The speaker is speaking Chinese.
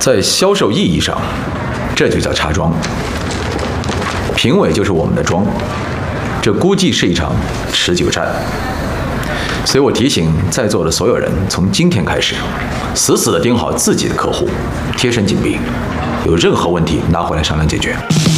在销售意义上，这就叫插桩。评委就是我们的桩，这估计是一场持久战。所以我提醒在座的所有人，从今天开始，死死地盯好自己的客户，贴身紧闭，有任何问题拿回来商量解决。